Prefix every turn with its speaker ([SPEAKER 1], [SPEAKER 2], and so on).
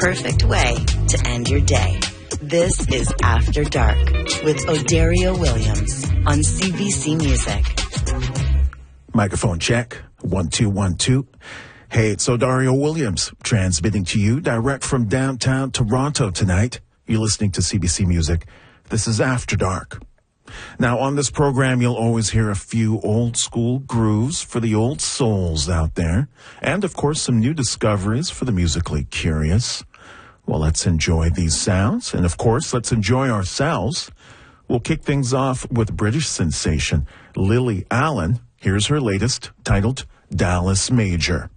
[SPEAKER 1] perfect way to end your day. This is After Dark with Odario Williams on CBC Music.
[SPEAKER 2] Microphone check. 1 2 1 2. Hey, it's Odario Williams transmitting to you direct from downtown Toronto tonight. You're listening to CBC Music. This is After Dark. Now, on this program, you'll always hear a few old school grooves for the old souls out there. And, of course, some new discoveries for the musically curious. Well, let's enjoy these sounds. And, of course, let's enjoy ourselves. We'll kick things off with British sensation Lily Allen. Here's her latest, titled Dallas Major.